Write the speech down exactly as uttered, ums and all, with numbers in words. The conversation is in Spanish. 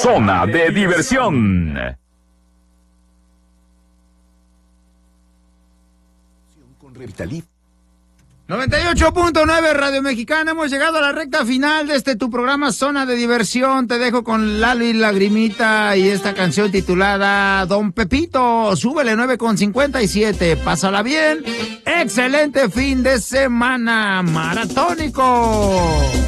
Zona de Diversión. Con Revitalift. noventa y ocho punto nueve Radio Mexicana, hemos llegado a la recta final de este tu programa Zona de Diversión. Te dejo con Lalo y Lagrimita y esta canción titulada Don Pepito. Súbele nueve con cincuenta y siete. Pásala bien. Excelente fin de semana maratónico.